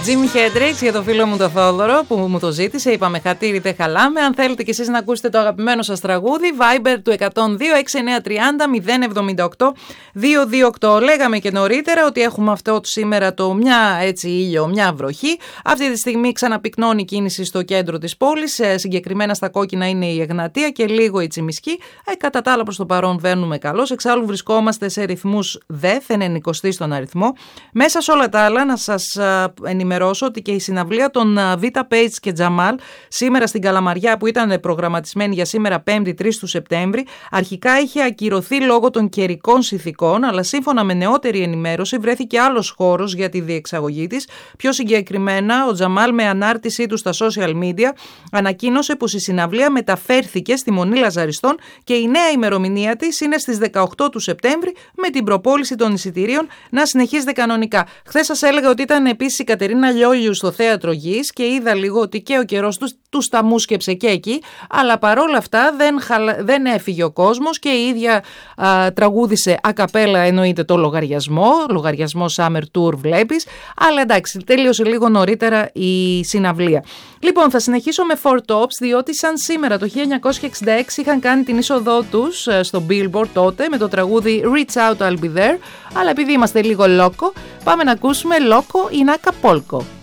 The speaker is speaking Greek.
Jimi Hendrix για το φίλο μου το Θόδωρο που μου το ζήτησε. Είπαμε χατήρι δεν χαλάμε. Αν θέλετε κι εσείς να ακούσετε το αγαπημένο σας τραγούδι, Viber του 102 6930 078 228. Λέγαμε και νωρίτερα ότι έχουμε αυτό σήμερα το μια έτσι ήλιο, μια βροχή. Αυτή τη στιγμή ξαναπυκνώνει η κίνηση στο κέντρο της πόλης. Συγκεκριμένα στα κόκκινα είναι η Εγνατία και λίγο η Τσιμισκή. Κατά τα άλλα προς το παρόν βαίνουμε καλώς. Εξάλλου βρισκόμαστε σε ρυθμούς ΔΕΘ, 90 στον αριθμό. Μέσα σε όλα τα άλλα να σας ενημερώσω ότι και η συναυλία των Βίτα Πέιτς και Τζαμάλ σήμερα στην Καλαμαριά που ήταν προγραμματισμένη για σήμερα 5η 3 του Σεπτέμβρη αρχικά είχε ακυρωθεί λόγω των καιρικών συνθηκών, αλλά σύμφωνα με νεότερη ενημέρωση βρέθηκε άλλος χώρος για τη διεξαγωγή της. Πιο συγκεκριμένα ο Τζαμάλ με ανάρτησή του στα social media ανακοίνωσε πως η συναυλία μεταφέρθηκε στη Μονή Λαζαριστών και η νέα ημερομηνία της είναι στις 18 του Σεπτέμβρη με την προπόληση των εισιτηρίων να συνεχίζεται κανονικά. Χθες σας έλεγα ότι ήταν επίσης η Κατερίνα Λιόλιου στο Θέατρο Γης και είδα λίγο ότι και ο καιρός τους τα μούσκεψε και εκεί, αλλά παρόλα αυτά δεν έφυγε ο κόσμος και η ίδια τραγούδισε ακαπέλα, εννοείται το λογαριασμό Summer Tour βλέπεις, αλλά εντάξει τέλειωσε λίγο νωρίτερα η συναυλία. Λοιπόν, θα συνεχίσω με Four Tops, διότι σαν σήμερα το 1966 είχαν κάνει την είσοδό τους στο Billboard τότε με το τραγούδι Reach Out I'll Be There, αλλά επειδή είμαστε λίγο λόκο, πάμε να ακούσουμε Loco in Acapulco.